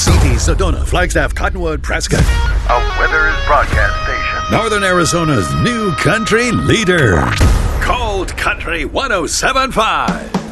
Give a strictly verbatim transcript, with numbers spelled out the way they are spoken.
C D, Sedona, Flagstaff, Cottonwood, Prescott. A Withers broadcast station. Northern Arizona's new country leader. Cold Country one oh seven point five.